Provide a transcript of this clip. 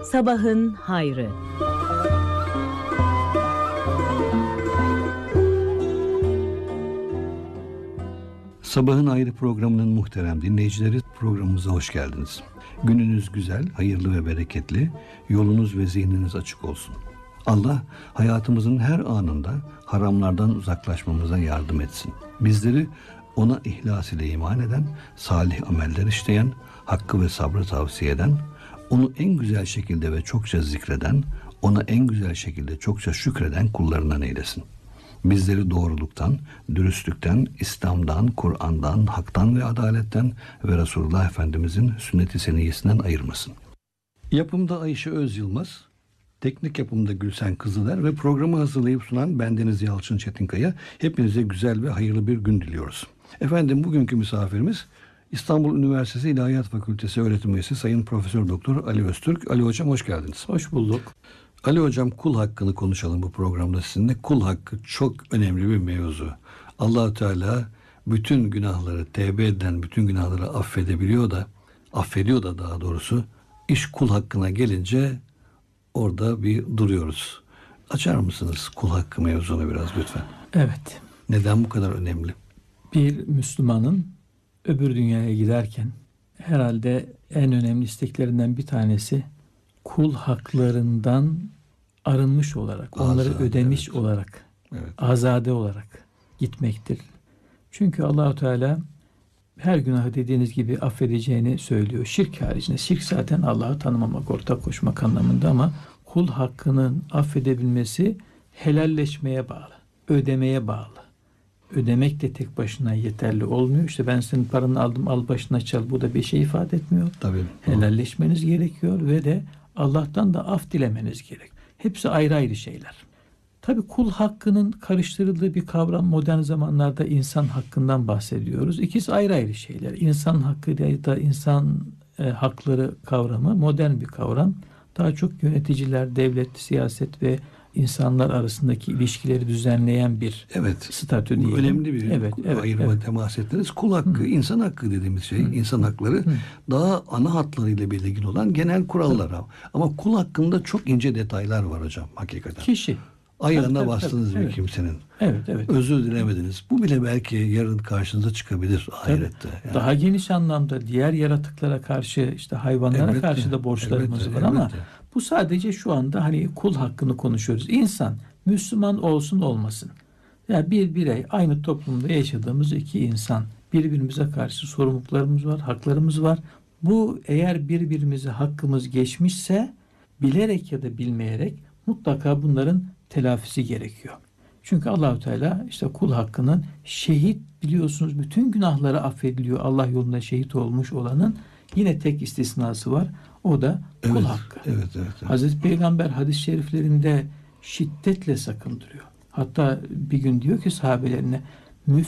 Sabahın hayrı. Sabahın Hayrı programının muhterem dinleyicileri, programımıza hoş geldiniz. Gününüz güzel, hayırlı ve bereketli, yolunuz ve zihniniz açık olsun. Allah hayatımızın her anında haramlardan uzaklaşmamıza yardım etsin. Bizleri ona ihlas ile iman eden, salih ameller işleyen, hakkı ve sabrı tavsiye eden, onu en güzel şekilde ve çokça zikreden, ona en güzel şekilde çokça şükreden kullarından eylesin. Bizleri doğruluktan, dürüstlükten, İslam'dan, Kur'an'dan, haktan ve adaletten ve Resulullah Efendimizin sünnet-i seniyyesinden ayırmasın. Yapımda Ayşe Özyılmaz, teknik yapımda Gülsen Kızıler ve programı hazırlayıp sunan bendeniz Yalçın Çetinkaya. Hepinize güzel ve hayırlı bir gün diliyoruz. Efendim, bugünkü misafirimiz İstanbul Üniversitesi İlahiyat Fakültesi öğretim üyesi Sayın Profesör Doktor Ali Öztürk. Ali Hocam, hoş geldiniz. Hoş bulduk. Ali Hocam, kul hakkını konuşalım bu programda sizinle. Kul hakkı çok önemli bir mevzu. Allah-u Teala bütün günahları, tevbe eden bütün günahları affediyor da daha doğrusu. İş kul hakkına gelince orada bir duruyoruz. Açar mısınız kul hakkı mevzunu biraz lütfen? Evet. Neden bu kadar önemli? Bir Müslümanın öbür dünyaya giderken herhalde en önemli isteklerinden bir tanesi kul haklarından arınmış olarak, onları ödemiş olarak, azade olarak gitmektir. Çünkü Allah-u Teala her günahı dediğiniz gibi affedeceğini söylüyor. Şirk haricinde. Şirk zaten Allah'ı tanımamak, ortak koşmak anlamında, ama kul hakkının affedebilmesi helalleşmeye bağlı, ödemeye bağlı. Ödemek de tek başına yeterli olmuyor. İşte ben senin paranı aldım, al başına çal. Bu da bir şey ifade etmiyor. Tabii. Helalleşmeniz gerekiyor ve de Allah'tan da af dilemeniz gerek. Hepsi ayrı ayrı şeyler. Tabii kul hakkının karıştırıldığı bir kavram, modern zamanlarda insan hakkından bahsediyoruz. İkisi ayrı ayrı şeyler. İnsan hakkı ya da insan hakları kavramı modern bir kavram. Daha çok yöneticiler, devlet, siyaset ve insanlar arasındaki ilişkileri düzenleyen bir statü diyelim. Önemli bir ayırma temas ettiniz. Kul hakkı, insan hakkı dediğimiz şey, insan hakları daha ana hatlarıyla belirgin olan genel kurallar. Ama kul hakkında çok ince detaylar var hocam hakikaten. Kişi. Ayağına bastınız bir kimsenin. Evet. Özür dilemediniz. Bu bile belki yarın karşınıza çıkabilir ahirette. Yani. Daha geniş anlamda diğer yaratıklara karşı, işte hayvanlara karşı da borçlarımız var ama bu sadece şu anda hani kul hakkını konuşuyoruz. İnsan, Müslüman olsun olmasın. Yani bir birey, aynı toplumda yaşadığımız iki insan, birbirimize karşı sorumluluklarımız var, haklarımız var. Bu eğer birbirimize hakkımız geçmişse bilerek ya da bilmeyerek mutlaka bunların telafisi gerekiyor. Çünkü Allah-u Teala işte kul hakkının, şehit biliyorsunuz bütün günahları affediliyor. Allah yolunda şehit olmuş olanın yine tek istisnası var. O da kul hakkı. Evet. Hazreti Peygamber hadis-i şeriflerinde şiddetle sakındırıyor. Hatta bir gün diyor ki sahabelerine,